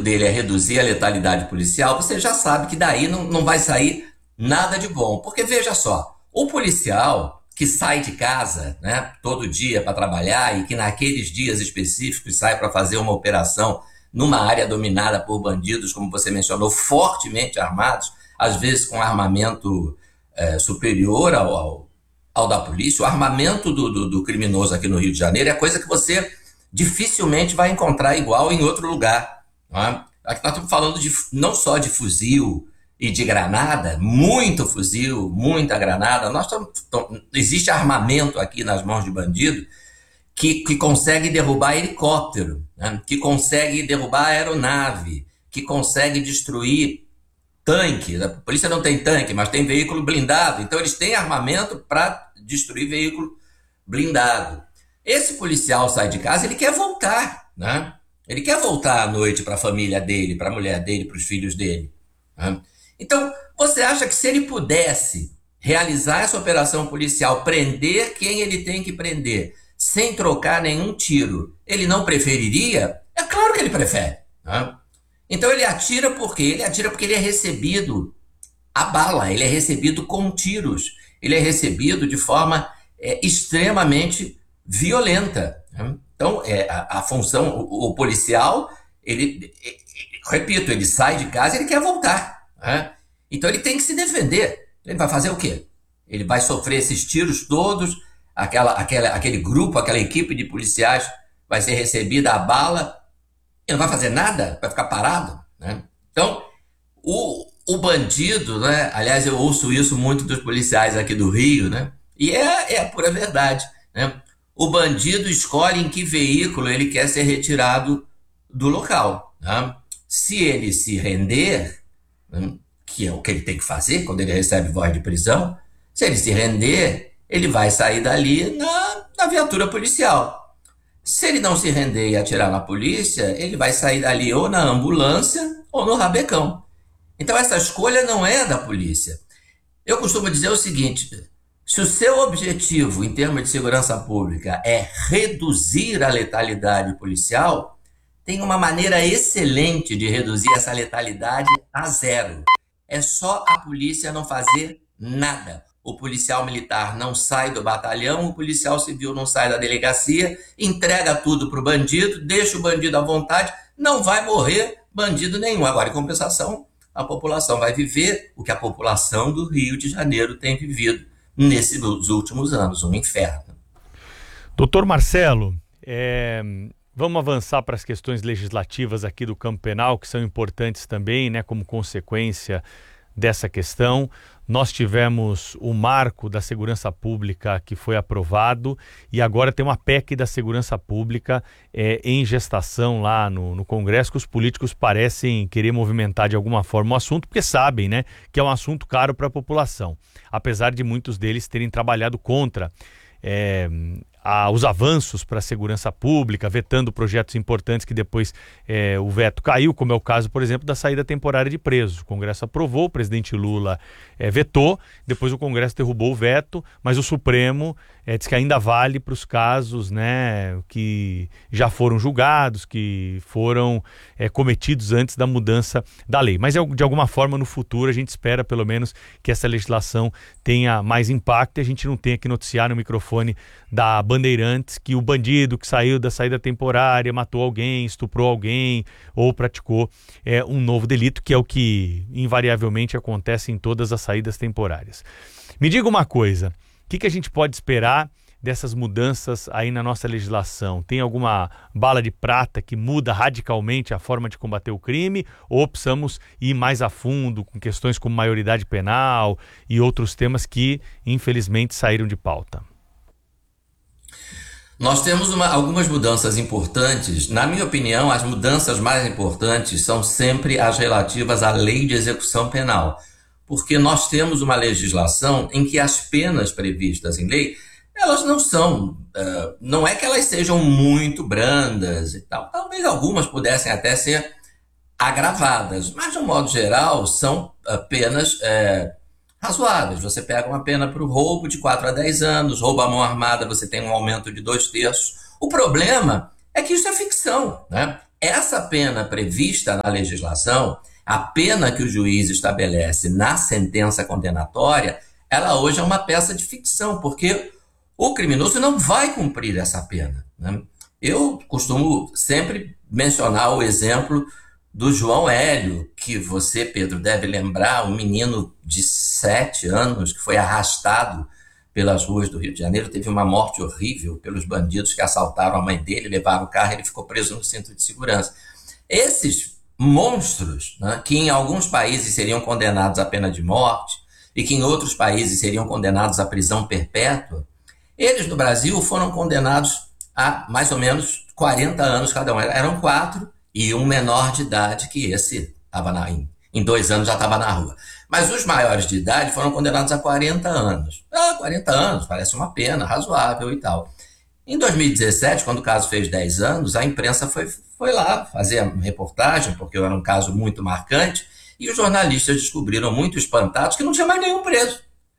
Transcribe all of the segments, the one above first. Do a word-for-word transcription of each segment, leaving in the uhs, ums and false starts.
dele é reduzir a letalidade policial, você já sabe que daí não, não vai sair nada de bom. Porque veja só, o policial que sai de casa, né, todo dia para trabalhar e que naqueles dias específicos sai para fazer uma operação numa área dominada por bandidos, como você mencionou, fortemente armados, às vezes com armamento é, superior ao, ao, ao da polícia. O armamento do, do, do criminoso aqui no Rio de Janeiro é coisa que você dificilmente vai encontrar igual em outro lugar. Não é? Aqui nós estamos falando de, não só de fuzil e de granada, muito fuzil, muita granada. Nós estamos, existe armamento aqui nas mãos de bandido que, que consegue derrubar helicóptero, né? Que consegue derrubar aeronave, que consegue destruir tanque. A polícia não tem tanque, mas tem veículo blindado. Então eles têm armamento para destruir veículo blindado. Esse policial sai de casa, ele quer voltar, né? Ele quer voltar à noite para a família dele, para a mulher dele, para os filhos dele, né? Então, você acha que se ele pudesse realizar essa operação policial, prender quem ele tem que prender, sem trocar nenhum tiro, ele não preferiria? É claro que ele prefere, né? Então ele atira por quê? Ele atira porque ele é recebido a bala, ele é recebido com tiros, ele é recebido de forma é, extremamente violenta, né? Então, é, a, a função, o, o policial, ele, ele, repito, ele sai de casa e ele quer voltar, né? Então ele tem que se defender. Ele vai fazer o quê? Ele vai sofrer esses tiros todos, aquela, aquela, aquele grupo, aquela equipe de policiais vai ser recebida a bala, ele não vai fazer nada, vai ficar parado, né? Então, o, o bandido, né? Aliás, eu ouço isso muito dos policiais aqui do Rio, né? E é, é a pura verdade, né? O bandido escolhe em que veículo ele quer ser retirado do local, né? Se ele se render, né, que é o que ele tem que fazer quando ele recebe voz de prisão, se ele se render, ele vai sair dali na, na viatura policial. Se ele não se render e atirar na polícia, ele vai sair dali ou na ambulância ou no rabecão. Então essa escolha não é da polícia. Eu costumo dizer o seguinte: se o seu objetivo em termos de segurança pública é reduzir a letalidade policial, tem uma maneira excelente de reduzir essa letalidade a zero. É só a polícia não fazer nada. O policial militar não sai do batalhão, o policial civil não sai da delegacia, entrega tudo para o bandido, deixa o bandido à vontade, não vai morrer bandido nenhum. Agora, em compensação, a população vai viver o que a população do Rio de Janeiro tem vivido nesses últimos anos, um inferno. Doutor Marcelo, é, vamos avançar para as questões legislativas aqui do campo penal, que são importantes também, né, como consequência dessa questão. Nós tivemos o marco da segurança pública que foi aprovado e agora tem uma P E C da segurança pública é, em gestação lá no, no Congresso, que os políticos parecem querer movimentar de alguma forma o assunto, porque sabem, né, que é um assunto caro para a população, apesar de muitos deles terem trabalhado contra é, a, os avanços para a segurança pública, vetando projetos importantes que depois é, o veto caiu, como é o caso, por exemplo, da saída temporária de presos. O Congresso aprovou, o presidente Lula é, vetou, depois o Congresso derrubou o veto, mas o Supremo é, diz que ainda vale para os casos, né, que já foram julgados, que foram é, cometidos antes da mudança da lei. Mas de alguma forma no futuro a gente espera pelo menos que essa legislação tenha mais impacto e a gente não tenha que noticiar no microfone da Bandeirantes que o bandido que saiu da saída temporária matou alguém, estuprou alguém ou praticou é, um novo delito, que é o que invariavelmente acontece em todas as saídas temporárias. Me diga uma coisa, o que, que a gente pode esperar dessas mudanças aí na nossa legislação? Tem alguma bala de prata que muda radicalmente a forma de combater o crime, ou precisamos ir mais a fundo com questões como maioridade penal e outros temas que infelizmente saíram de pauta? Nós temos uma, algumas mudanças importantes. Na minha opinião, as mudanças mais importantes são sempre as relativas à lei de execução penal, porque nós temos uma legislação em que as penas previstas em lei, elas não são, uh, não é que elas sejam muito brandas e tal, talvez algumas pudessem até ser agravadas, mas de um modo geral são uh, penas uh, razoáveis. Você pega uma pena para o roubo de quatro a dez anos, roubo à mão armada, você tem um aumento de dois terços. O problema é que isso é ficção, né? essa pena prevista na legislação, a pena que o juiz estabelece na sentença condenatória, ela hoje é uma peça de ficção, porque o criminoso não vai cumprir essa pena, né? Eu costumo sempre mencionar o exemplo do João Hélio, que você, Pedro, deve lembrar, um menino de sete anos que foi arrastado pelas ruas do Rio de Janeiro, teve uma morte horrível pelos bandidos que assaltaram a mãe dele, levaram o carro e ele ficou preso no cinto de segurança. Esses monstros, né, que em alguns países seriam condenados à pena de morte e que em outros países seriam condenados à prisão perpétua, eles no Brasil foram condenados a mais ou menos quarenta anos cada um. Eram quatro e um menor de idade que esse estava na, em, em dois anos já estava na rua. Mas os maiores de idade foram condenados a quarenta anos. Ah, quarenta anos, parece uma pena razoável e tal. Em dois mil e dezessete, quando o caso fez dez anos, a imprensa foi, foi lá fazer a reportagem, porque era um caso muito marcante, e os jornalistas descobriram, muito espantados, que não tinha mais nenhum preso.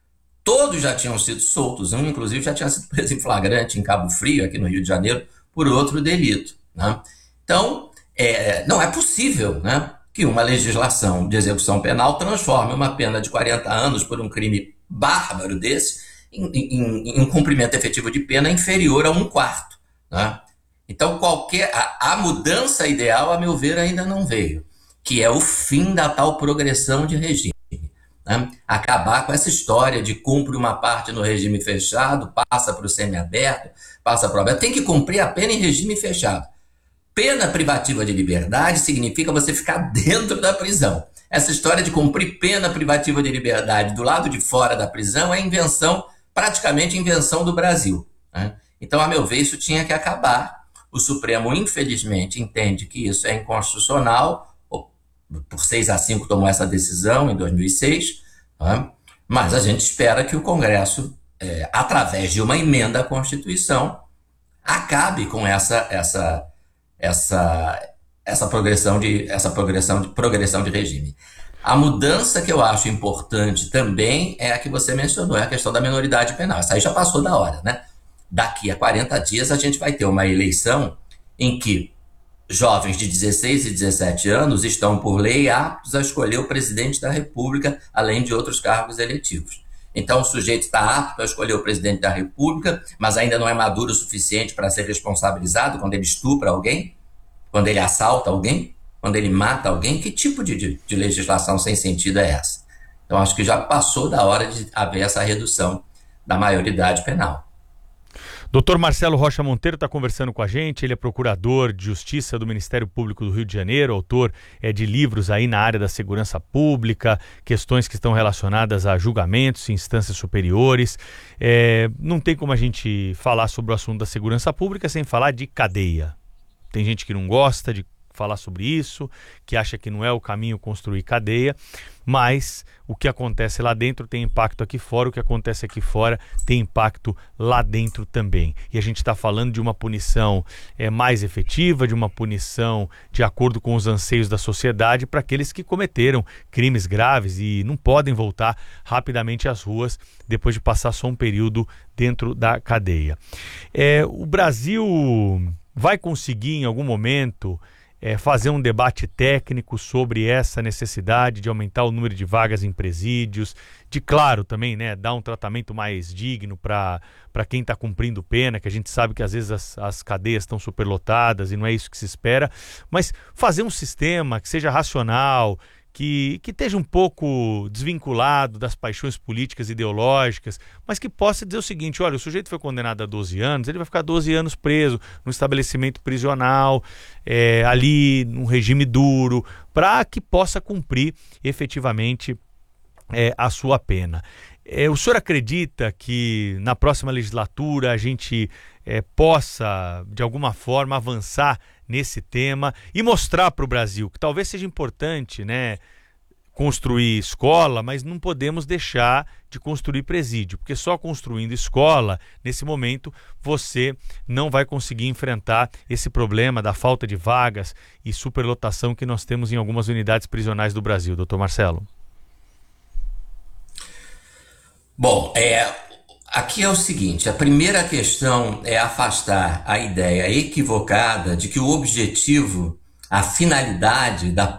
Todos já tinham sido soltos, um inclusive já tinha sido preso em flagrante em Cabo Frio, aqui no Rio de Janeiro, por outro delito, né? Então, é, não é possível, né, que uma legislação de execução penal transforme uma pena de quarenta anos por um crime bárbaro desse em, em, em um cumprimento efetivo de pena inferior a um quarto, né? Então, qualquer, a, a mudança ideal, a meu ver, ainda não veio, que é o fim da tal progressão de regime. Né? Acabar com essa história de cumpre uma parte no regime fechado, passa para o semiaberto, passa para o aberto. Tem que cumprir a pena em regime fechado. Pena privativa de liberdade significa você ficar dentro da prisão. Essa história de cumprir pena privativa de liberdade do lado de fora da prisão é invenção, praticamente invenção do Brasil, né? Então, a meu ver, isso tinha que acabar. O Supremo, infelizmente, entende que isso é inconstitucional. Por seis a cinco tomou essa decisão em dois mil e seis, né? Mas a gente espera que o Congresso, é, através de uma emenda à Constituição, acabe com essa, essa, essa, essa, progressão, de, essa progressão, de, progressão de regime. A mudança que eu acho importante também é a que você mencionou, é a questão da minoridade penal. Essa aí já passou da hora, né? Daqui a quarenta dias a gente vai ter uma eleição em que jovens de dezesseis e dezessete anos estão, por lei, aptos a escolher o presidente da República, além de outros cargos eletivos. Então, o sujeito está apto a escolher o presidente da República, mas ainda não é maduro o suficiente para ser responsabilizado quando ele estupra alguém, quando ele assalta alguém, quando ele mata alguém. Que tipo de, de, de legislação sem sentido é essa? Então, acho que já passou da hora de haver essa redução da maioridade penal. doutor Marcelo Rocha Monteiro está conversando com a gente, ele é procurador de Justiça do Ministério Público do Rio de Janeiro, autor é, de livros aí na área da segurança pública, questões que estão relacionadas a julgamentos, instâncias superiores. É, não tem como a gente falar sobre o assunto da segurança pública sem falar de cadeia. Tem gente que não gosta de falar sobre isso, que acha que não é o caminho construir cadeia, mas o que acontece lá dentro tem impacto aqui fora, o que acontece aqui fora tem impacto lá dentro também. E a gente está falando de uma punição é, mais efetiva, de uma punição de acordo com os anseios da sociedade para aqueles que cometeram crimes graves e não podem voltar rapidamente às ruas depois de passar só um período dentro da cadeia. É, o Brasil vai conseguir em algum momento É, fazer um debate técnico sobre essa necessidade de aumentar o número de vagas em presídios, de, claro, também, né, dar um tratamento mais digno para para quem está cumprindo pena, que a gente sabe que às vezes as, as cadeias estão superlotadas e não é isso que se espera, mas fazer um sistema que seja racional, que, que esteja um pouco desvinculado das paixões políticas e ideológicas, mas que possa dizer o seguinte: olha, o sujeito foi condenado a doze anos, ele vai ficar doze anos preso num estabelecimento prisional, é, ali num regime duro, para que possa cumprir efetivamente é, a sua pena. É, o senhor acredita que na próxima legislatura a gente é, possa, de alguma forma, avançar nesse tema e mostrar para o Brasil que talvez seja importante, né, construir escola, mas não podemos deixar de construir presídio, porque só construindo escola, nesse momento, você não vai conseguir enfrentar esse problema da falta de vagas e superlotação que nós temos em algumas unidades prisionais do Brasil. doutor Marcelo. Bom, é, aqui é o seguinte: a primeira questão é afastar a ideia equivocada de que o objetivo a finalidade da